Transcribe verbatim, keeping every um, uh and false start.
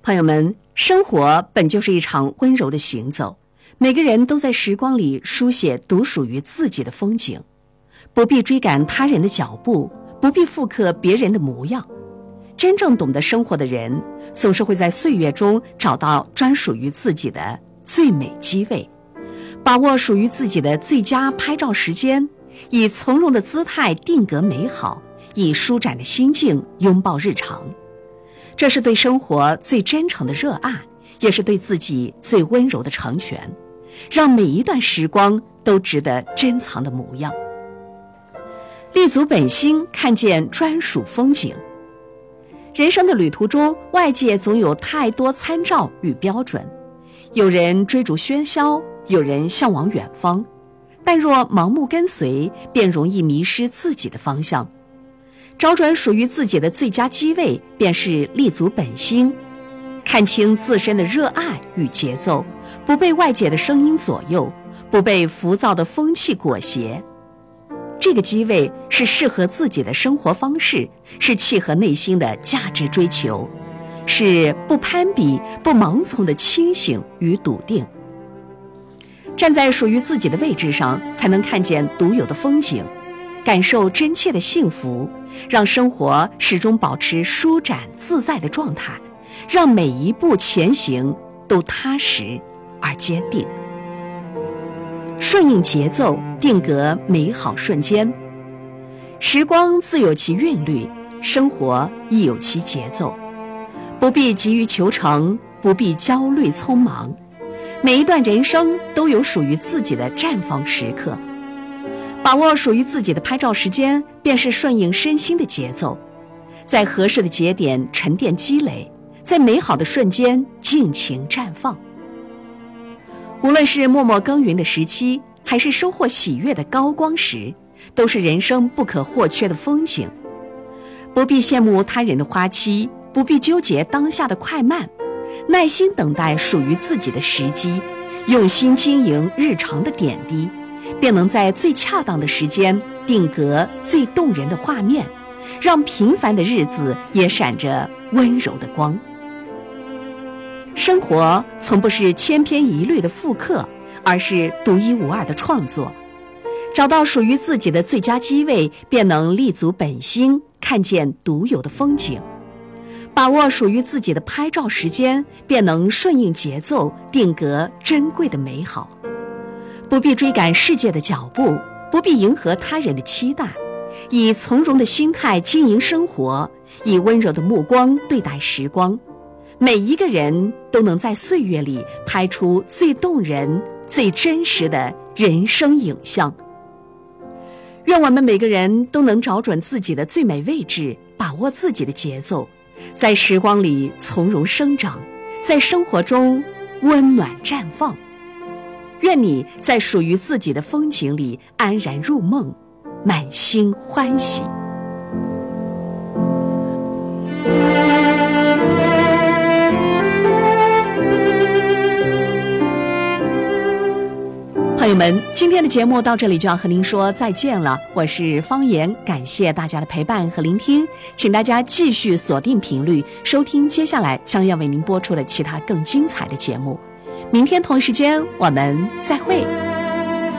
朋友们，生活本就是一场温柔的行走，每个人都在时光里书写独属于自己的风景，不必追赶他人的脚步，不必复刻别人的模样。真正懂得生活的人，总是会在岁月中找到专属于自己的最美机位，把握属于自己的最佳拍照时间，以从容的姿态定格美好，以舒展的心境拥抱日常。这是对生活最真诚的热爱，也是对自己最温柔的成全，让每一段时光都值得珍藏的模样。立足本心，看见专属风景。人生的旅途中，外界总有太多参照与标准，有人追逐喧嚣，有人向往远方，但若盲目跟随，便容易迷失自己的方向。找准属于自己的最佳机位，便是立足本心，看清自身的热爱与节奏，不被外界的声音左右，不被浮躁的风气裹挟。这个机位是适合自己的生活方式，是契合内心的价值追求，是不攀比、不盲从的清醒与笃定。站在属于自己的位置上，才能看见独有的风景，感受真切的幸福，让生活始终保持舒展自在的状态，让每一步前行都踏实而坚定。顺应节奏，定格美好瞬间。时光自有其韵律，生活亦有其节奏，不必急于求成，不必焦虑匆忙。每一段人生都有属于自己的绽放时刻，把握属于自己的拍照时间，便是顺应身心的节奏，在合适的节点沉淀积累，在美好的瞬间尽情绽放。无论是默默耕耘的时期，还是收获喜悦的高光时，都是人生不可或缺的风景。不必羡慕他人的花期，不必纠结当下的快慢，耐心等待属于自己的时机，用心经营日常的点滴，便能在最恰当的时间定格最动人的画面，让平凡的日子也闪着温柔的光。生活从不是千篇一律的复刻，而是独一无二的创作。找到属于自己的最佳机位，便能立足本心，看见独有的风景。把握属于自己的拍照时间，便能顺应节奏，定格珍贵的美好。不必追赶世界的脚步，不必迎合他人的期待，以从容的心态经营生活，以温柔的目光对待时光。每一个人都能在岁月里拍出最动人、最真实的人生影像。愿我们每个人都能找准自己的最美位置，把握自己的节奏，在时光里从容生长，在生活中温暖绽放。愿你在属于自己的风景里安然入梦，满心欢喜。朋友们，今天的节目到这里就要和您说再见了，我是方言，感谢大家的陪伴和聆听，请大家继续锁定频率，收听接下来将要为您播出的其他更精彩的节目。明天同一时间我们再会。